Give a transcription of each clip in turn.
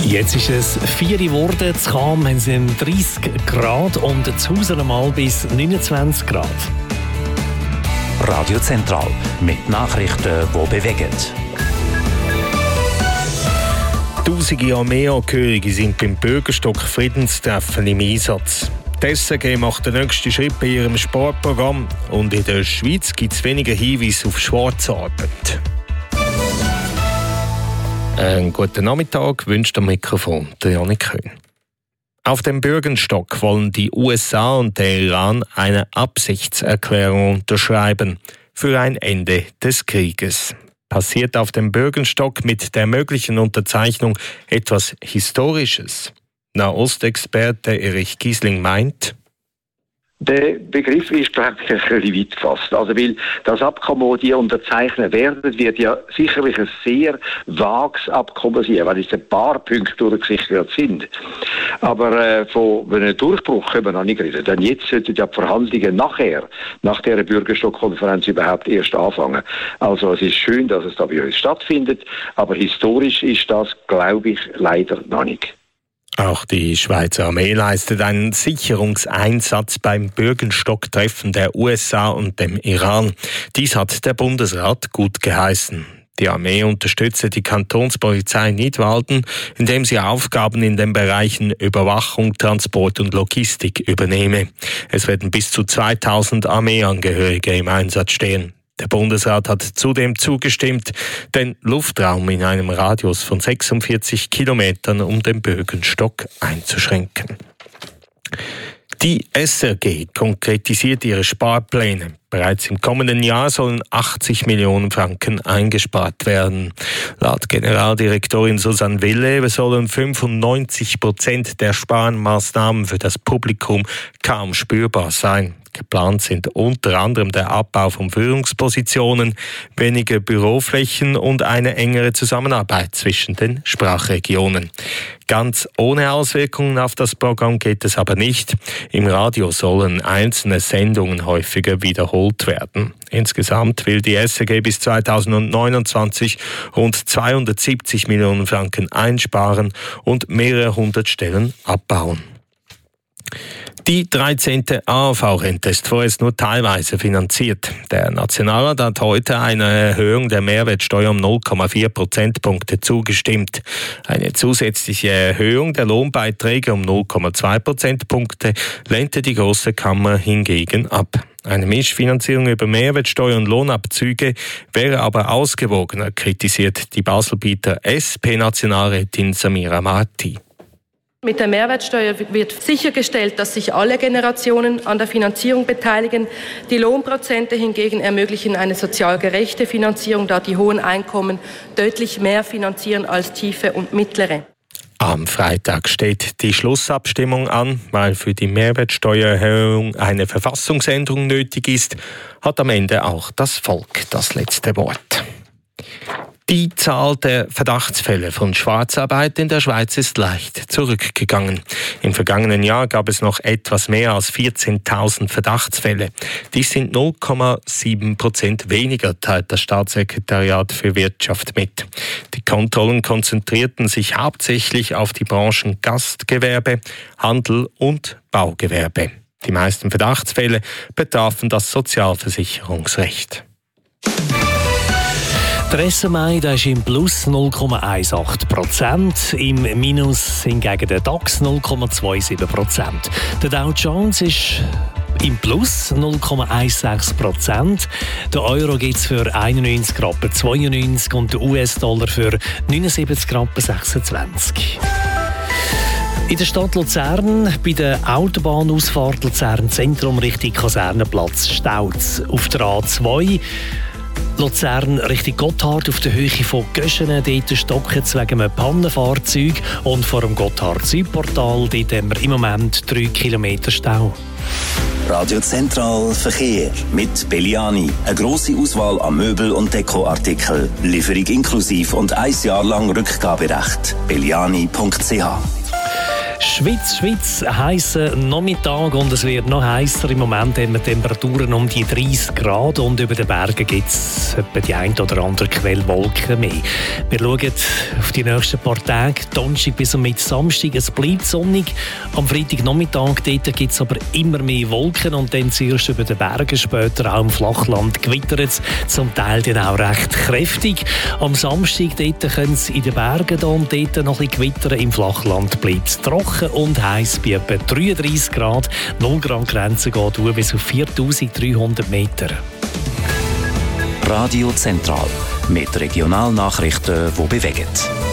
Jetzt ist es 4 Uhr geworden, zu Cham haben es 30 Grad und zu Hause einmal bis 29 Grad. Radio Zentral mit Nachrichten, die bewegen. Tausende Armeeangehörige sind beim Bürgerstock-Friedenstreffen im Einsatz. Die SRG macht den nächsten Schritt bei ihrem Sportprogramm und in der Schweiz gibt es weniger Hinweise auf Schwarzarbeit. Einen guten Nachmittag wünscht am Mikrofon der Janik Köhn. Auf dem Bürgenstock wollen die USA und der Iran eine Absichtserklärung unterschreiben für ein Ende des Krieges. Passiert auf dem Bürgenstock mit der möglichen Unterzeichnung etwas Historisches? Nahostexperte Erich Giesling meint: Der Begriff ist, glaube ich, ein bisschen weit gefasst. Also, weil das Abkommen, das die unterzeichnen werden, wird ja sicherlich ein sehr vages Abkommen sein, weil es ein paar Punkte durchgesichert sind. Aber von einem Durchbruch können wir noch nicht reden. Denn jetzt sollten ja die Verhandlungen nach dieser Bürgerstock-Konferenz überhaupt erst anfangen. Also es ist schön, dass es da bei uns stattfindet, aber historisch ist das, glaube ich, leider noch nicht. Auch die Schweizer Armee leistet einen Sicherungseinsatz beim Bürgenstock-Treffen der USA und dem Iran. Dies hat der Bundesrat gut geheißen. Die Armee unterstütze die Kantonspolizei Nidwalden, indem sie Aufgaben in den Bereichen Überwachung, Transport und Logistik übernehme. Es werden bis zu 2000 Armeeangehörige im Einsatz stehen. Der Bundesrat hat zudem zugestimmt, den Luftraum in einem Radius von 46 Kilometern um den Bürgenstock einzuschränken. Die SRG konkretisiert ihre Sparpläne. Bereits im kommenden Jahr sollen 80 Millionen Franken eingespart werden. Laut Generaldirektorin Susanne Wille sollen 95% der Sparmaßnahmen für das Publikum kaum spürbar sein. Geplant sind unter anderem der Abbau von Führungspositionen, weniger Büroflächen und eine engere Zusammenarbeit zwischen den Sprachregionen. Ganz ohne Auswirkungen auf das Programm geht es aber nicht. Im Radio sollen einzelne Sendungen häufiger wiederholt werden. Insgesamt will die SRG bis 2029 rund 270 Millionen Franken einsparen und mehrere hundert Stellen abbauen. Die 13. AHV-Rente ist vorerst nur teilweise finanziert. Der Nationalrat hat heute einer Erhöhung der Mehrwertsteuer um 0,4 Prozentpunkte zugestimmt. Eine zusätzliche Erhöhung der Lohnbeiträge um 0,2 Prozentpunkte lehnte die Grosse Kammer hingegen ab. Eine Mischfinanzierung über Mehrwertsteuer und Lohnabzüge wäre aber ausgewogener, kritisiert die Baselbieter SP-Nationalrätin Samira Marti. Mit der Mehrwertsteuer wird sichergestellt, dass sich alle Generationen an der Finanzierung beteiligen. Die Lohnprozente hingegen ermöglichen eine sozial gerechte Finanzierung, da die hohen Einkommen deutlich mehr finanzieren als tiefe und mittlere. Am Freitag steht die Schlussabstimmung an. Weil für die Mehrwertsteuererhöhung eine Verfassungsänderung nötig ist, hat am Ende auch das Volk das letzte Wort. Die Zahl der Verdachtsfälle von Schwarzarbeit in der Schweiz ist leicht zurückgegangen. Im vergangenen Jahr gab es noch etwas mehr als 14.000 Verdachtsfälle. Dies sind 0,7% weniger, teilt das Staatssekretariat für Wirtschaft mit. Die Kontrollen konzentrierten sich hauptsächlich auf die Branchen Gastgewerbe, Handel und Baugewerbe. Die meisten Verdachtsfälle betrafen das Sozialversicherungsrecht. Der SMI ist im Plus 0,18%, im Minus hingegen der DAX 0,27%. Der Dow Jones ist im Plus 0,16%. Der Euro gibt es für 91,92 Rappen und der US-Dollar für 79,26 Rappen. In der Stadt Luzern, bei der Autobahnausfahrt Luzern Zentrum Richtung Kasernenplatz, staut es auf der A2. Luzern Richtung Gotthard auf der Höhe von Göschenen, dort stocken es wegen einem Pannenfahrzeug und vor dem Gotthard-Südportal, dort haben wir im Moment 3 Kilometer Stau. Radio Zentral Verkehr mit Belliani. Eine grosse Auswahl an Möbel- und Dekoartikeln. Lieferung inklusiv und 1 Jahr lang Rückgaberecht. Belliani.ch. Schweiz, heißer Nachmittag und es wird noch heißer. Im Moment haben wir Temperaturen um die 30 Grad und über den Bergen gibt es etwa die ein oder andere Quellwolken mehr. Wir schauen auf die nächsten paar Tage, Donnerstag bis und mit Samstag. Es bleibt sonnig. Am Freitagnachmittag gibt es aber immer mehr Wolken und dann zuerst über den Bergen, später auch im Flachland gewittert es, zum Teil dann auch recht kräftig. Am Samstag können es in den Bergen da und dort noch ein bisschen gewittern. Im Flachland bleibt es trocken und heiß bei etwa 33 Grad. 0 Grad Grenze geht bis auf 4300 Meter. Radio Zentral mit Regionalnachrichten, die bewegen.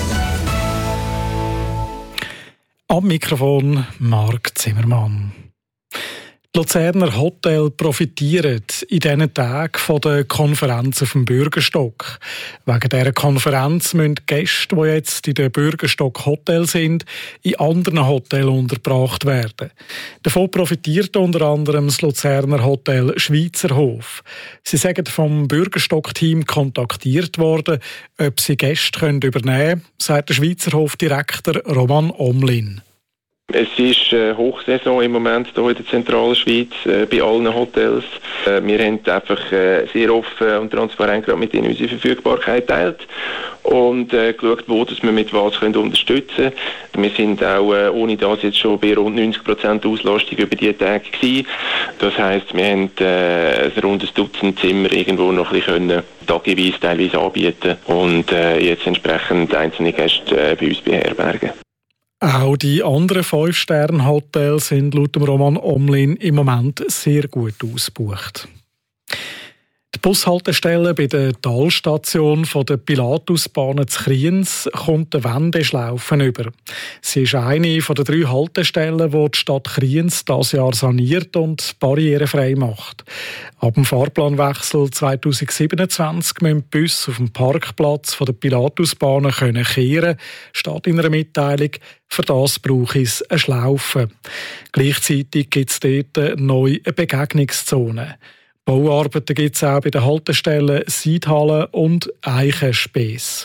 Am Mikrofon Marc Zimmermann. Die Luzerner Hotels profitieren in diesen Tagen von der Konferenz auf dem Bürgerstock. Wegen dieser Konferenz müssen die Gäste, die jetzt in den Bürgerstock Hotel sind, in anderen Hotels untergebracht werden. Davon profitiert unter anderem das Luzerner Hotel Schweizerhof. Sie sind vom Bürgerstock-Team kontaktiert worden, ob sie Gäste übernehmen können, sagt der Schweizerhof-Direktor Roman Omlin. Es ist Hochsaison im Moment hier in der Zentralschweiz bei allen Hotels. Wir haben einfach sehr offen und transparent gerade mit ihnen unsere Verfügbarkeit geteilt und geschaut, wo dass wir mit was unterstützen können. Wir sind auch ohne das jetzt schon bei rund 90% Auslastung über die Tage gewesen. Das heisst, wir haben rund ein Dutzend Zimmer irgendwo noch ein bisschen tageweise teilweise anbieten und jetzt entsprechend einzelne Gäste bei uns beherbergen. Auch die anderen 5-Sterne-Hotels sind laut dem Roman Omlin im Moment sehr gut ausgebucht. Die Bushaltestelle bei der Talstation der Pilatusbahn zu Kriens kommt eine Wendeschlaufe über. Sie ist eine der 3 Haltestellen, die die Stadt Kriens dieses Jahr saniert und barrierefrei macht. Ab dem Fahrplanwechsel 2027 müssen die Busse auf dem Parkplatz der Pilatusbahnen kehren können, steht in einer Mitteilung. Für das brauche es eine Schlaufe. Gleichzeitig gibt es dort neu eine Begegnungszone. Bauarbeiten gibt es auch bei den Haltestellen Seidhalle und Eichenspäß.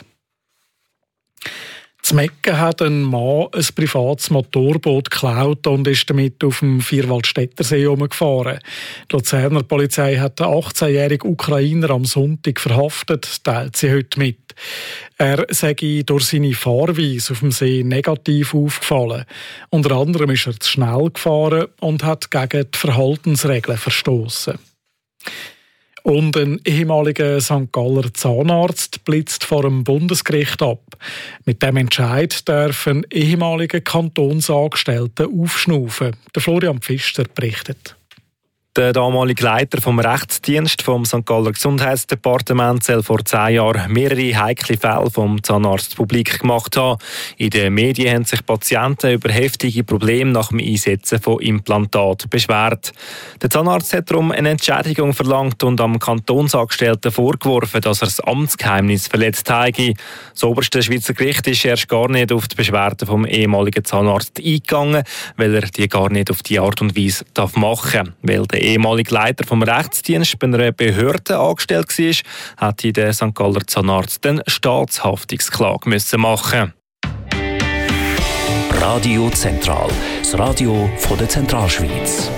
In Mecken hat ein Mann ein privates Motorboot geklaut und ist damit auf dem Vierwaldstättersee herumgefahren. Die Luzerner Polizei hat den 18-jährigen Ukrainer am Sonntag verhaftet, teilt sie heute mit. Er sei durch seine Fahrweise auf dem See negativ aufgefallen. Unter anderem ist er zu schnell gefahren und hat gegen die Verhaltensregeln verstoßen. Und ein ehemaliger St. Galler Zahnarzt blitzt vor dem Bundesgericht ab. Mit dem Entscheid dürfen ehemalige Kantonsangestellte aufschnaufen. Der Florian Pfister berichtet. Der damalige Leiter vom Rechtsdienst vom St. Galler Gesundheitsdepartement soll vor 10 Jahren mehrere heikle Fälle vom Zahnarzt publik gemacht haben. In den Medien haben sich Patienten über heftige Probleme nach dem Einsetzen von Implantaten beschwert. Der Zahnarzt hat darum eine Entschädigung verlangt und am Kantonsangestellten vorgeworfen, dass er das Amtsgeheimnis verletzt habe. Das oberste Schweizer Gericht ist erst gar nicht auf die Beschwerden vom ehemaligen Zahnarzt eingegangen, weil er die gar nicht auf die Art und Weise machen darf. Weil der ehemalige Leiter vom Rechtsdienst bei einer Behörde angestellt war, hätte der St. Galler Zahnarzt dann Staatshaftungsklage machen müssen. Radio Zentral, das Radio von der Zentralschweiz.